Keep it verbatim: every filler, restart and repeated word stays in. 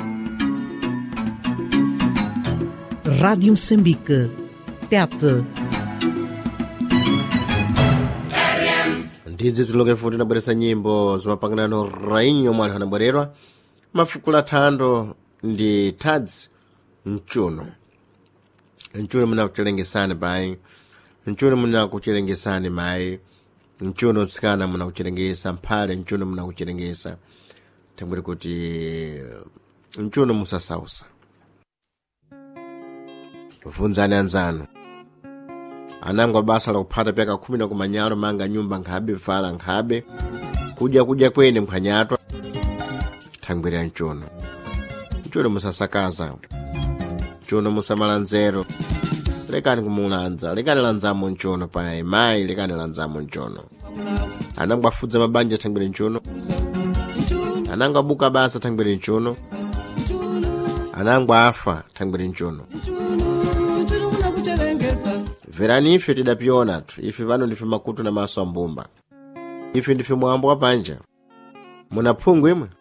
Rádio Moçambique, Tete. Ndizi ziloke futi nabweresa nyimbo zimapangano rainyo mwali hanabwererwa mafukula thando ndi tadzi mchuno. Mchuno muna kuchilengesani bai, mchuno muna kuchilengesani mai, mchuno tsikana muna kuchilengesa mphale, mchuno muna kuchilengesa tambuli kuti mchuno musasausa. Vunzani anzanu anangwa basa la kupata pyaka kumi na kumanyalo manga nyumba nkhabe vala nkhabe kuja kuja kwene mkhanyatwa thangwira mchuno. Mchuno musasakaza, mchuno musamala nzero, lekani kumulanza, lekani lanzamo mchuno pae mai, lekani lanzamo mchuno. Anangwa fudza mabanja thangwira mchuno, anangwa buka basa thangwira mchuno, anangwa afa thangwira mchuno. Verani ife tidapiona tu, ife vano ndife makutu na maso ambumba. Ife ndife mwambo wa panja. Muna pungu imwe?